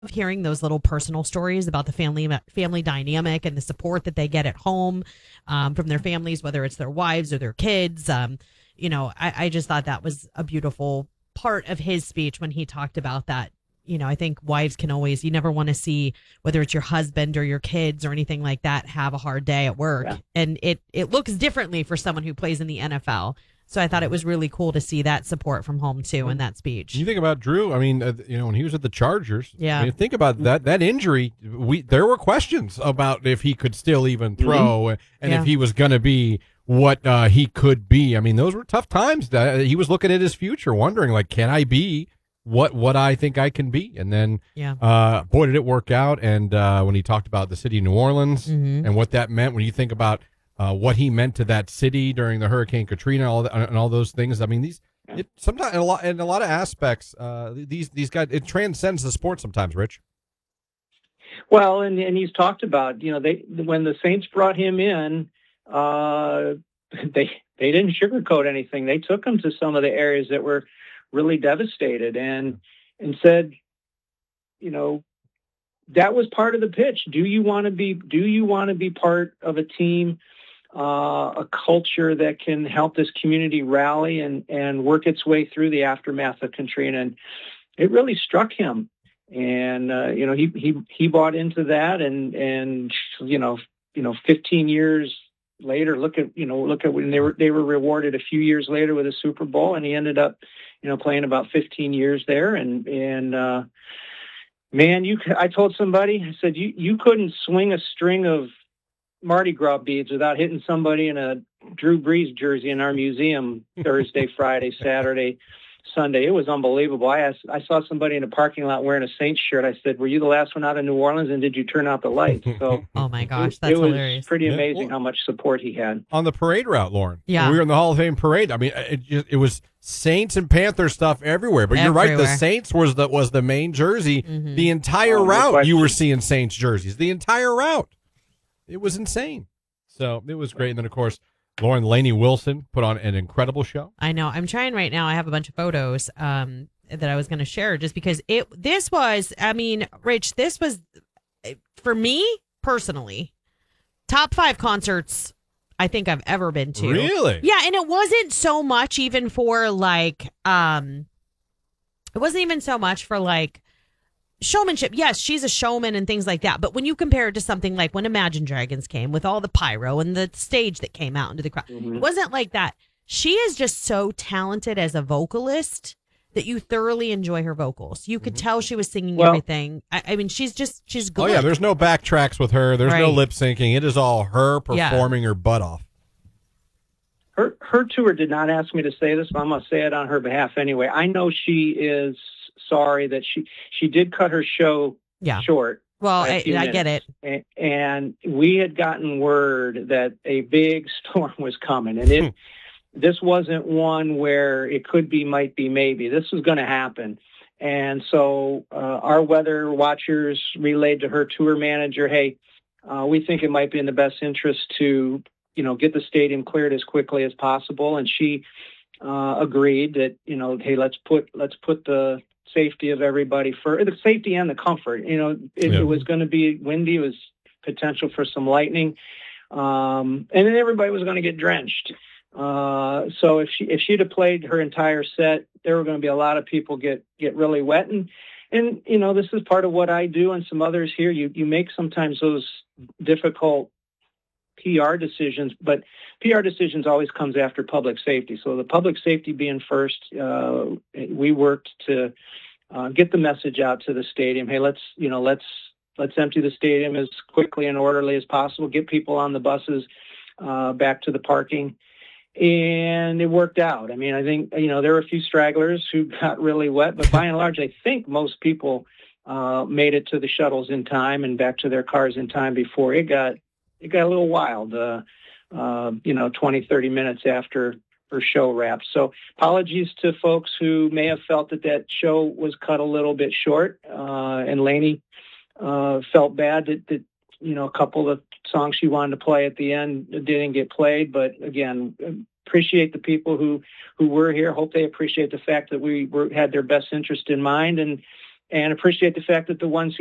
hearing those little personal stories about the family dynamic and the support that they get at home from their families, whether it's their wives or their kids. I just thought that was a beautiful part of his speech when he talked about that. I think wives can always, you never want to see whether it's your husband or your kids or anything like that have a hard day at work. Yeah. And it looks differently for someone who plays in the NFL. So I thought it was really cool to see that support from home too in that speech. You think about Drew. I mean, when he was at the Chargers. Yeah. I mean, think about that injury. There were questions about if he could still even throw, and if he was going to be what he could be. I mean, those were tough times. He was looking at his future, wondering like, can I be what I think I can be? And then, boy, did it work out. And when he talked about the city of New Orleans and what that meant, when you think about what he meant to that city during the Hurricane Katrina, and all those things. I mean, sometimes in a lot of aspects, these guys, it transcends the sport sometimes. Rich. Well, and he's talked about when the Saints brought him in, they didn't sugarcoat anything. They took him to some of the areas that were really devastated and said, that was part of the pitch. Do you want to be part of a team? A culture that can help this community rally and work its way through the aftermath of Katrina. And it really struck him. And, he bought into that and 15 years later, look at when they were rewarded a few years later with a Super Bowl, and he ended up, playing about 15 years there. And man, I told somebody, I said, you couldn't swing a string of Mardi Gras beads without hitting somebody in a Drew Brees jersey in our museum Thursday, Friday, Saturday, Sunday. It was unbelievable. I saw somebody in a parking lot wearing a Saints shirt. I said, were you the last one out of New Orleans, and did you turn out the lights? So oh my gosh, that's hilarious. It was pretty amazing how much support he had. On the parade route, Lauren. Yeah. We were in the Hall of Fame parade. I mean, it was Saints and Panthers stuff everywhere. But you're right, the Saints was the main jersey. Mm-hmm. The entire route you were seeing Saints jerseys. The entire route. It was insane. So it was great. And then, of course, Lauren Lainey Wilson put on an incredible show. I know. I'm trying right now. I have a bunch of photos that I was going to share just because this was, Rich, this was, for me personally, top 5 concerts I think I've ever been to. Really? Yeah. And it wasn't so much even for like, it wasn't even so much for like, showmanship. Yes, she's a showman and things like that. But when you compare it to something like when Imagine Dragons came with all the pyro and the stage that came out into the crowd, it wasn't like that. She is just so talented as a vocalist that you thoroughly enjoy her vocals. You could tell she was singing everything. I mean, she's good. Oh, yeah, there's no backtracks with her. There's no lip syncing. It is all her performing her butt off. Her tour did not ask me to say this, but I'm going to say it on her behalf anyway. I know she is sorry that she did cut her show short. Well, I get it. And we had gotten word that a big storm was coming, and this wasn't one where it could be, might be, maybe. This was going to happen. And so our weather watchers relayed to her tour manager, hey, we think it might be in the best interest to, get the stadium cleared as quickly as possible. And she agreed that, hey, let's put the safety of everybody for the safety and the comfort. It was going to be windy. It was potential for some lightning. And then everybody was going to get drenched. So if she'd have played her entire set, there were going to be a lot of people get really wet. And this is part of what I do and some others here. You make sometimes those difficult PR decisions, but PR decisions always comes after public safety. So the public safety being first, we worked to get the message out to the stadium. Hey, let's empty the stadium as quickly and orderly as possible. Get people on the buses back to the parking, and it worked out. I mean, I think there were a few stragglers who got really wet, but by and large, I think most people made it to the shuttles in time and back to their cars in time before it got a little wild. 20, 30 minutes after her show wrapped. So apologies to folks who may have felt that show was cut a little bit short. And Lainey felt bad that a couple of songs she wanted to play at the end didn't get played. But again, appreciate the people who were here. Hope they appreciate the fact that we had their best interest in mind. And and appreciate the fact that the ones